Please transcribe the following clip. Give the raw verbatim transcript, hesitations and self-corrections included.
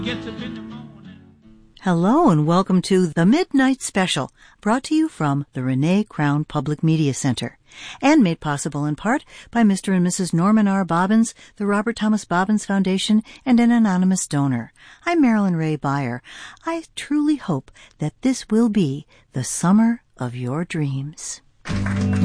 Gets up in the morning. Hello and welcome to The Midnight Special, brought to you from the Renee Crown Public Media Center, and made possible in part by Mister and Missus Norman R. Bobbins, the Robert Thomas Bobbins Foundation, and an anonymous donor. I'm Marilyn Ray Beyer. I truly hope that this will be the summer of your dreams.